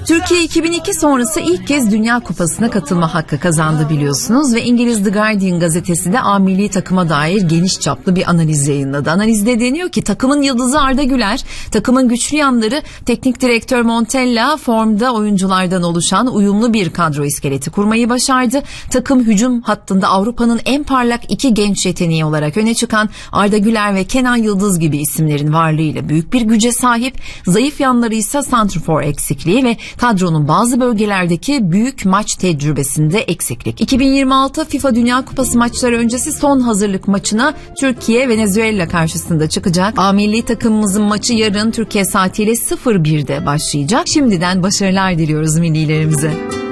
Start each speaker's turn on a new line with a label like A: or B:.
A: Türkiye 2002 sonrası ilk kez Dünya Kupası'na katılma hakkı kazandı biliyorsunuz ve İngiliz The Guardian gazetesi de A milli takıma dair geniş çaplı bir analiz yayınladı. Analizde deniyor ki takımın yıldızı Arda Güler, takımın güçlü yanları teknik direktör Montella formda oyunculardan oluşan uyumlu bir kadro iskeleti kurmayı başardı. Takım hücum hattında Avrupa'nın en parlak iki genç yeteneği olarak öne çıkan Arda Güler ve Kenan Yıldız gibi isimlerin varlığıyla büyük bir güce sahip. Zayıf yanları ise santrfor eksikliği ve kadronun bazı bölgelerdeki büyük maç tecrübesinde eksiklik. 2026 FIFA Dünya Kupası maçları öncesi son hazırlık maçına Türkiye Venezuela karşısında çıkacak. A milli takımımızın maçı yarın Türkiye saatiyle 01'de başlayacak. Şimdiden başarılar diliyoruz millilerimize.